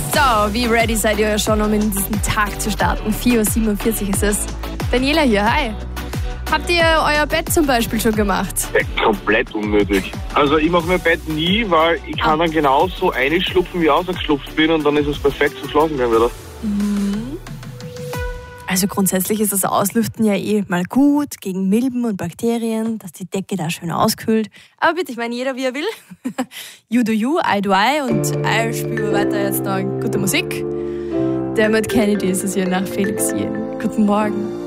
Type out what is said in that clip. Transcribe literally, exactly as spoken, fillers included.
So, wie ready seid ihr schon, um in diesen Tag zu starten? vier Uhr siebenundvierzig ist es. Daniela hier, hi. Habt ihr euer Bett zum Beispiel schon gemacht? Ja, komplett unnötig. Also ich mache mein Bett nie, weil ich kann Ah. dann genauso einschlupfen, wie ich ausgeschlupft bin und dann ist es perfekt zum Schlafen gehen wieder. Also grundsätzlich ist das Auslüften ja eh mal gut gegen Milben und Bakterien, dass die Decke da schön auskühlt. Aber bitte, ich meine, jeder wie er will. You do you, I do I und ich spiele weiter jetzt noch gute Musik. Dermot Kennedy ist es hier nach Felix Jen. Guten Morgen.